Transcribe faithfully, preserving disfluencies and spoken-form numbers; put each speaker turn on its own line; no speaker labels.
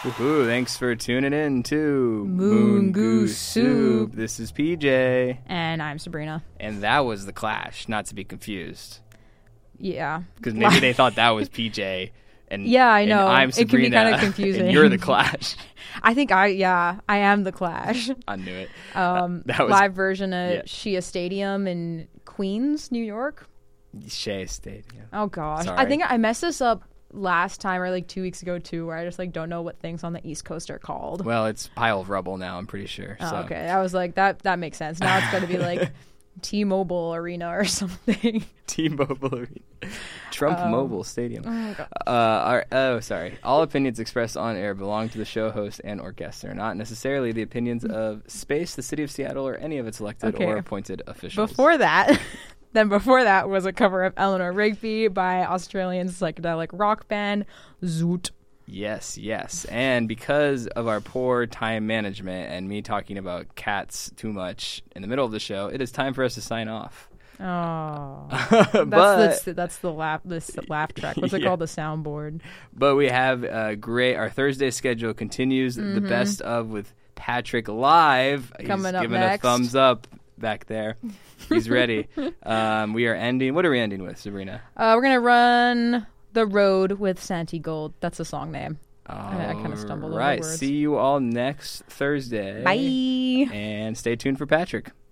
Woohoo, thanks for tuning in to
Moon Goose Soup.
This is P J.
And I'm Sabrina.
And that was The Clash, not to be confused.
Yeah.
Because maybe they thought that was P J. And,
yeah, I know.
And I'm
it can be
Sabrina,
kind of confusing.
And you're The Clash.
I think I, yeah, I am The Clash.
I knew it.
Um,
that was,
live version at
yeah.
Shea Stadium in Queens, New York.
Shea Stadium.
Oh, gosh.
Sorry.
I think I messed this up last time or like two weeks ago too, where I just like don't know what things on the East Coast are called.
Well, it's pile of rubble now, I'm pretty sure.
Oh,
so.
okay. I was like, that that makes sense. Now it's going to be like T-Mobile Arena or something.
T-Mobile Arena. Trump um, Mobile Stadium.
Oh, my God.
Uh, our, oh, sorry. All opinions expressed on air belong to the show host and or guests. They're not necessarily the opinions of Space, the City of Seattle, or any of its elected
okay.
or appointed officials.
Before that... Then before that was a cover of Eleanor Rigby by Australian psychedelic rock band Zoot.
Yes, yes. And because of our poor time management and me talking about cats too much in the middle of the show, it is time for us to sign off.
Oh,
but,
that's, the, that's the laugh this laugh track. What's it
yeah.
called? The soundboard.
But we have a great. Our Thursday schedule continues.
Mm-hmm.
The best of with Patrick live.
Coming
He's
up
giving
next.
a thumbs up back there. He's ready. um, we are ending. What are we ending with, Sabrina?
Uh, we're gonna run The Road with Santi Gold. That's the song name. I, I kind of stumbled
right.
over words.
See you all next Thursday.
Bye.
And stay tuned for Patrick.